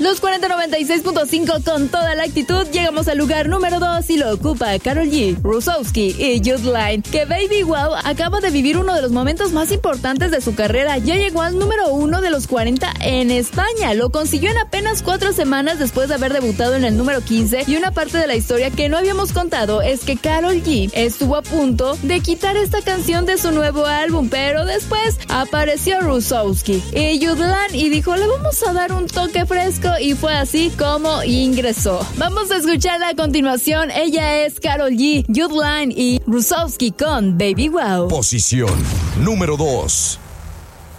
Los 4096.5 con toda la actitud. Llegamos al lugar número 2 y lo ocupa Karol G, Rusowski y Jude Line, que Baby Wow acaba de vivir uno de los momentos más importantes de su carrera. Ya llegó al número 1 de los 40 en España. Lo consiguió en apenas 4 semanas después de haber debutado en el número 15. Y una parte de la historia que no habíamos contado es que Karol G estuvo a punto de quitar esta canción de su nuevo álbum, pero después apareció Rusowski y Jude Line y dijo: le vamos a dar un toque fresco, y fue así como ingresó. Vamos a escucharla a continuación. Ella es Karol G, Jude Line y Rusowski con Baby Wow. Posición número 2.